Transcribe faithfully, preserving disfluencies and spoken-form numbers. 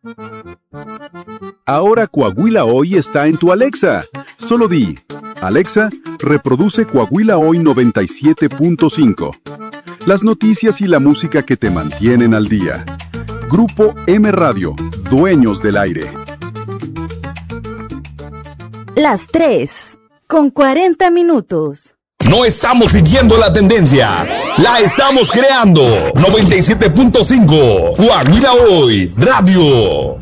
Ahora Coahuila Hoy está en tu Alexa. Solo di, Alexa, reproduce Coahuila Hoy noventa y siete punto cinco. Las noticias y la música que te mantienen al día. Grupo M Radio, dueños del aire. Las tres, con cuarenta minutos. No estamos siguiendo la tendencia, la estamos creando. noventa y siete punto cinco, Coahuila Hoy Radio.